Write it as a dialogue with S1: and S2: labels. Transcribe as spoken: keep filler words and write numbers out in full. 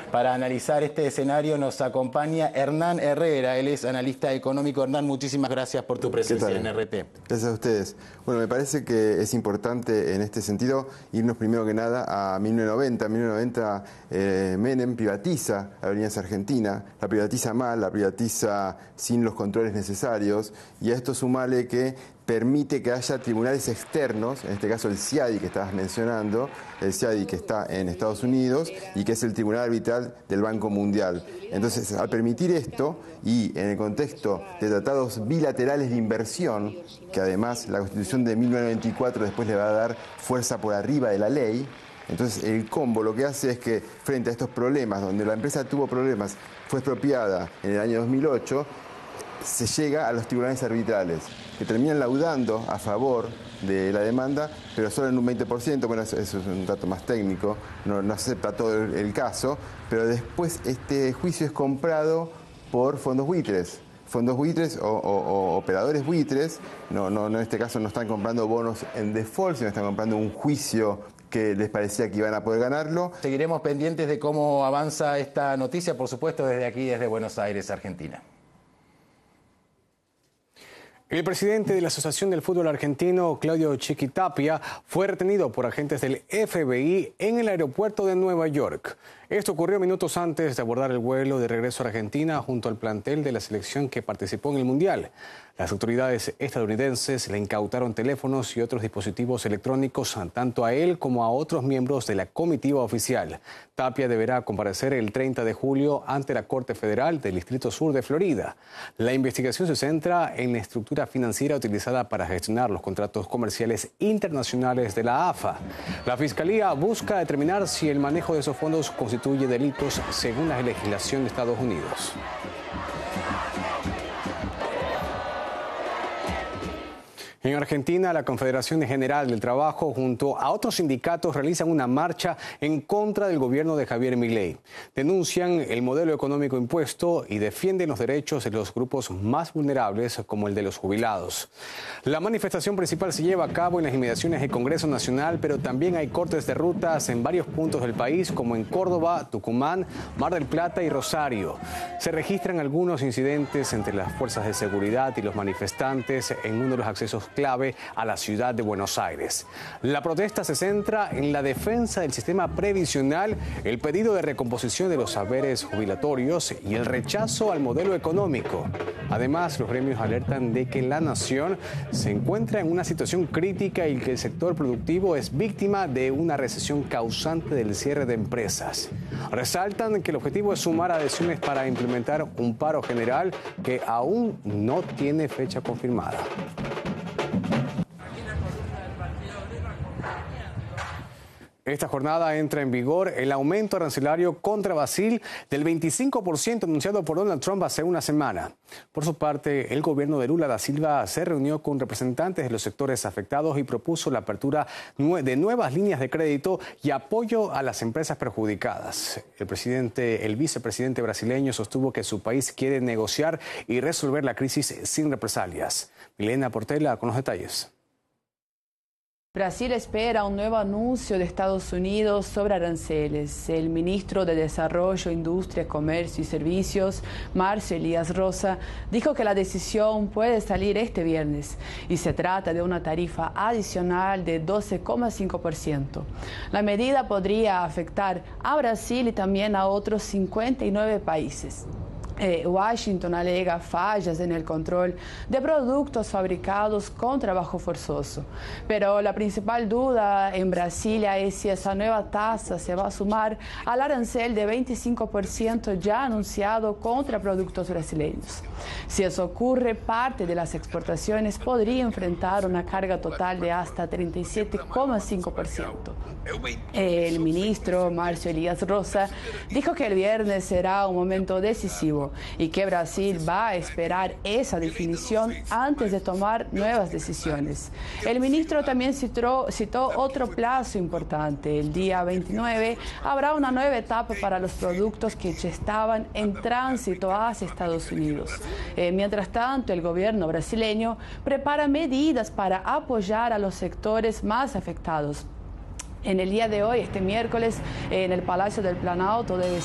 S1: Para analizar este escenario nos acompaña Hernán Herrera, él es analista económico. Hernán, muchísimas gracias por tu presencia en R T.
S2: Gracias a ustedes. Bueno, me parece que es importante en este sentido irnos primero que nada a mil novecientos noventa. En mil novecientos noventa eh, Menem privatiza Aerolíneas Argentina, la privatiza mal, la privatiza sin los controles necesarios, y a esto sumale que permite que haya tribunales externos, en este caso el C I A D I que estabas mencionando, el C I A D I que está en Estados Unidos y que es el Tribunal Arbitral del Banco Mundial. Entonces, al permitir esto y en el contexto de tratados bilaterales de inversión, que además la Constitución de mil novecientos noventa y cuatro después le va a dar fuerza por arriba de la ley, entonces el combo lo que hace es que frente a estos problemas, donde la empresa tuvo problemas, fue expropiada en el año dos mil ocho, se llega a los tribunales arbitrales, que terminan laudando a favor de la demanda, pero solo en un veinte por ciento, bueno, eso, eso es un dato más técnico, no, no acepta todo el, el caso, pero después este juicio es comprado por fondos buitres. Fondos buitres o, o, o operadores buitres, no, no, no, en este caso no están comprando bonos en default, sino están comprando un juicio que les parecía que iban a poder ganarlo.
S1: Seguiremos pendientes de cómo avanza esta noticia, por supuesto, desde aquí, desde Buenos Aires, Argentina.
S3: El presidente de la Asociación del Fútbol Argentino, Claudio Chiquitapia, fue retenido por agentes del F B I en el aeropuerto de Nueva York. Esto ocurrió minutos antes de abordar el vuelo de regreso a Argentina junto al plantel de la selección que participó en el Mundial. Las autoridades estadounidenses le incautaron teléfonos y otros dispositivos electrónicos tanto a él como a otros miembros de la comitiva oficial. Tapia deberá comparecer el treinta de julio ante la Corte Federal del Distrito Sur de Florida. La investigación se centra en la estructura financiera utilizada para gestionar los contratos comerciales internacionales de la A F A. La Fiscalía busca determinar si el manejo de esos fondos constituye delitos según la legislación de Estados Unidos. En Argentina, la Confederación General del Trabajo junto a otros sindicatos realizan una marcha en contra del gobierno de Javier Milei. Denuncian el modelo económico impuesto y defienden los derechos de los grupos más vulnerables, como el de los jubilados. La manifestación principal se lleva a cabo en las inmediaciones del Congreso Nacional, pero también hay cortes de rutas en varios puntos del país, como en Córdoba, Tucumán, Mar del Plata y Rosario. Se registran algunos incidentes entre las fuerzas de seguridad y los manifestantes en uno de los accesos clave a la ciudad de Buenos Aires. La protesta se centra en la defensa del sistema previsional, el pedido de recomposición de los saberes jubilatorios y el rechazo al modelo económico. Además, los gremios alertan de que la nación se encuentra en una situación crítica y que el sector productivo es víctima de una recesión causante del cierre de empresas. Resaltan que el objetivo es sumar adhesiones para implementar un paro general que aún no tiene fecha confirmada. Esta jornada entra en vigor el aumento arancelario contra Brasil del veinticinco por ciento anunciado por Donald Trump hace una semana. Por su parte, el gobierno de Lula da Silva se reunió con representantes de los sectores afectados y propuso la apertura de nuevas líneas de crédito y apoyo a las empresas perjudicadas. El presidente, el vicepresidente brasileño sostuvo que su país quiere negociar y resolver la crisis sin represalias. Milena Portela con los detalles.
S4: Brasil espera un nuevo anuncio de Estados Unidos sobre aranceles. El ministro de Desarrollo, Industria, Comercio y Servicios, Márcio Elias Rosa, dijo que la decisión puede salir este viernes y se trata de una tarifa adicional de doce coma cinco por ciento. La medida podría afectar a Brasil y también a otros cincuenta y nueve países. Eh, Washington alega fallas en el control de productos fabricados con trabajo forzoso. Pero la principal duda en Brasilia es si esa nueva tasa se va a sumar al arancel de veinticinco por ciento ya anunciado contra productos brasileños. Si eso ocurre, parte de las exportaciones podría enfrentar una carga total de hasta treinta y siete coma cinco por ciento. El ministro Márcio Elias Rosa dijo que el viernes será un momento decisivo y que Brasil va a esperar esa definición antes de tomar nuevas decisiones. El ministro también citó, citó otro plazo importante. El día veintinueve habrá una nueva etapa para los productos que ya estaban en tránsito hacia Estados Unidos. Eh, mientras tanto, el gobierno brasileño prepara medidas para apoyar a los sectores más afectados. En el día de hoy, este miércoles, en el Palacio del Planalto debe